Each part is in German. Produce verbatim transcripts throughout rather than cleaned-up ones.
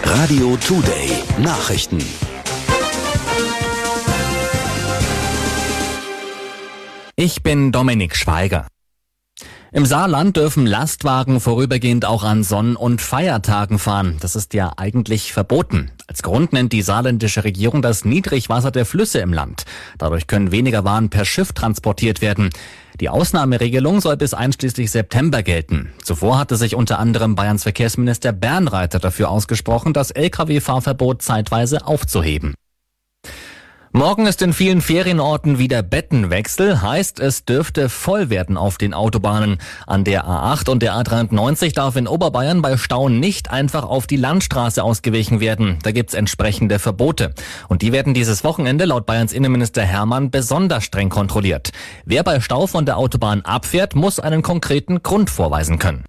Radio Today Nachrichten. Ich bin Dominik Schweiger. Im Saarland dürfen Lastwagen vorübergehend auch an Sonn- und Feiertagen fahren. Das ist ja eigentlich verboten. Als Grund nennt die saarländische Regierung das Niedrigwasser der Flüsse im Land. Dadurch können weniger Waren per Schiff transportiert werden. Die Ausnahmeregelung soll bis einschließlich September gelten. Zuvor hatte sich unter anderem Bayerns Verkehrsminister Bernreiter dafür ausgesprochen, das L K W-Fahrverbot zeitweise aufzuheben. Morgen ist in vielen Ferienorten wieder Bettenwechsel, heißt es dürfte voll werden auf den Autobahnen. An der A acht und der A dreiundneunzig darf in Oberbayern bei Stau nicht einfach auf die Landstraße ausgewichen werden. Da gibt's entsprechende Verbote. Und die werden dieses Wochenende laut Bayerns Innenminister Hermann besonders streng kontrolliert. Wer bei Stau von der Autobahn abfährt, muss einen konkreten Grund vorweisen können.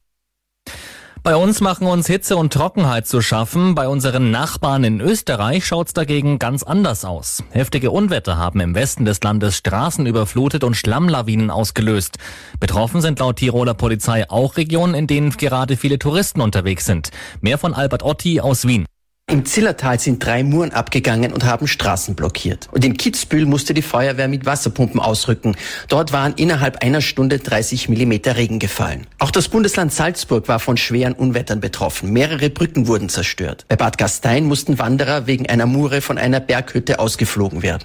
Bei uns machen uns Hitze und Trockenheit zu schaffen. Bei unseren Nachbarn in Österreich schaut's dagegen ganz anders aus. Heftige Unwetter haben im Westen des Landes Straßen überflutet und Schlammlawinen ausgelöst. Betroffen sind laut Tiroler Polizei auch Regionen, in denen gerade viele Touristen unterwegs sind. Mehr von Albert Otti aus Wien. Im Zillertal sind drei Muren abgegangen und haben Straßen blockiert. Und in Kitzbühel musste die Feuerwehr mit Wasserpumpen ausrücken. Dort waren innerhalb einer Stunde dreißig Millimeter Regen gefallen. Auch das Bundesland Salzburg war von schweren Unwettern betroffen. Mehrere Brücken wurden zerstört. Bei Bad Gastein mussten Wanderer wegen einer Mure von einer Berghütte ausgeflogen werden.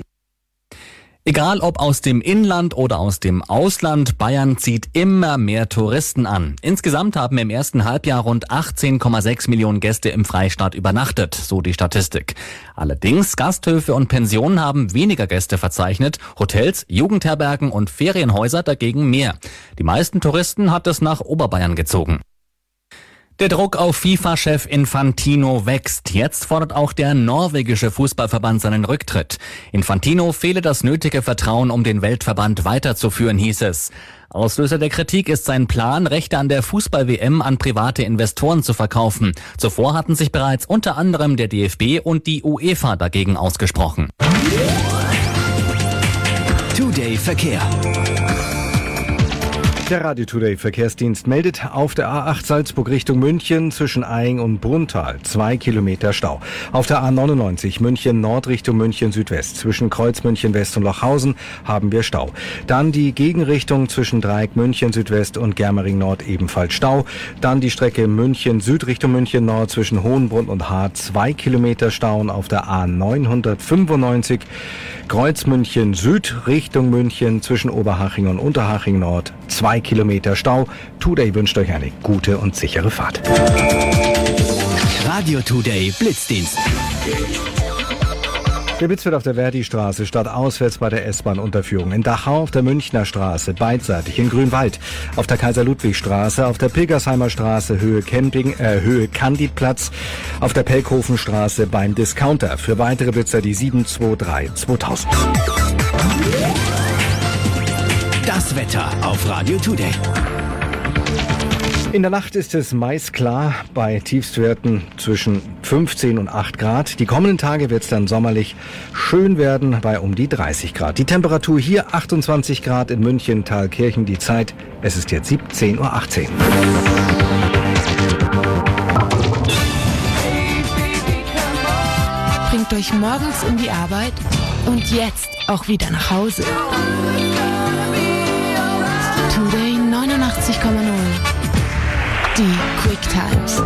Egal ob aus dem Inland oder aus dem Ausland, Bayern zieht immer mehr Touristen an. Insgesamt haben im ersten Halbjahr rund achtzehn Komma sechs Millionen Gäste im Freistaat übernachtet, so die Statistik. Allerdings, Gasthöfe und Pensionen haben weniger Gäste verzeichnet, Hotels, Jugendherbergen und Ferienhäuser dagegen mehr. Die meisten Touristen hat es nach Oberbayern gezogen. Der Druck auf FIFA-Chef Infantino wächst. Jetzt fordert auch der norwegische Fußballverband seinen Rücktritt. Infantino fehle das nötige Vertrauen, um den Weltverband weiterzuführen, hieß es. Auslöser der Kritik ist sein Plan, Rechte an der Fußball-W M an private Investoren zu verkaufen. Zuvor hatten sich bereits unter anderem der D F B und die UEFA dagegen ausgesprochen. Today Verkehr. Der Radio Today Verkehrsdienst meldet auf der A acht Salzburg Richtung München zwischen Aing und Brunntal zwei Kilometer Stau. Auf der A neunundneunzig München Nord Richtung München Südwest zwischen Kreuz München West und Lochhausen haben wir Stau. Dann die Gegenrichtung zwischen Dreieck München Südwest und Germering Nord ebenfalls Stau. Dann die Strecke München Süd Richtung München Nord zwischen Hohenbrunn und Hart zwei Kilometer Stauen auf der A neunhundertfünfundneunzig. Kreuz München Süd Richtung München zwischen Oberhaching und Unterhaching Nord zwei Kilometer Stau. Today wünscht euch eine gute und sichere Fahrt. Radio Today Blitzdienst. Der Blitz wird auf der Verdi-Straße stadtauswärts bei der S-Bahn-Unterführung. In Dachau auf der Münchner Straße, beidseitig in Grünwald. Auf der Kaiser-Ludwig-Straße, auf der Pilgersheimer Straße, Höhe Camping, äh, Höhe Candidplatz. Auf der Pelkhofenstraße beim Discounter. Für weitere Blitzer die sieben zwei drei zweitausend. Das Wetter auf Radio Today. In der Nacht ist es meist klar bei Tiefstwerten zwischen fünfzehn und acht Grad. Die kommenden Tage wird es dann sommerlich schön werden bei um die dreißig Grad. Die Temperatur hier achtundzwanzig Grad in München, Thalkirchen. Die Zeit, es ist jetzt siebzehn Uhr achtzehn. Bringt euch morgens in die Arbeit und jetzt auch wieder nach Hause. Today neunundachtzig Komma null. Die Quick Times.